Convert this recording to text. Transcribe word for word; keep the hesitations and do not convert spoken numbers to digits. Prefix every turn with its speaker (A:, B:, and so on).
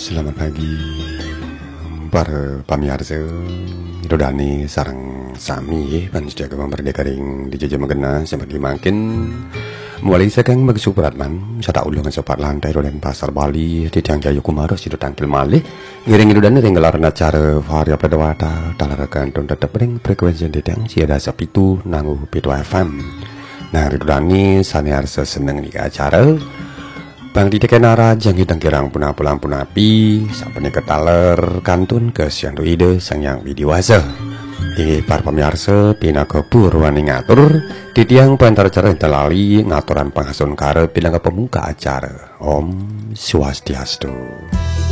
A: Selamat pagi para pamirsa Dodani sarang sami panjaga merdeka ring di jajah megena seperti makin mulai sekarang bagi Supratman saya tak ulungan sopat lantai rolen pasar Bali di tiang Jayu Kumaro sido tampil malih ngiring Dodani ring gelar acara varia pedawata talarakan don tetap ring frekuensi di tiang siada sapitu nangu pitu F M. Nah Dodani saniar seseneng di acara Bang di tekenara jangi tangkirang puna pulang punapi sampai ketaler kantun ke siandu ide sang yang widiwasa. Ini para pemirsa pina kepur wani ngatur di tiang pantar cara telali ngaturan penghasun kare bilang ke pemuka acara Om Swastiastu.